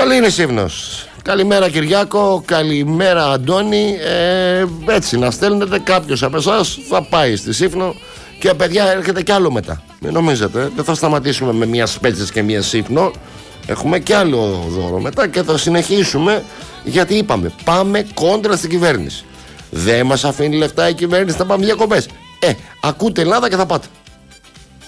Καλή είναι Σύφνος. Καλημέρα Κυριάκο, καλημέρα Αντώνη. Έτσι να στέλνετε, κάποιος από εσάς θα πάει στη Σύφνο. Και παιδιά, έρχεται κι άλλο μετά. Μην νομίζετε, δεν θα σταματήσουμε με μία Σπέτσες και μία Σύφνο. Έχουμε κι άλλο δώρο μετά και θα συνεχίσουμε. Γιατί είπαμε, πάμε κόντρα στην κυβέρνηση. Δεν μας αφήνει λεφτά η κυβέρνηση, θα πάμε διακοπές. Ακούτε Ελλάδα και θα πάτε.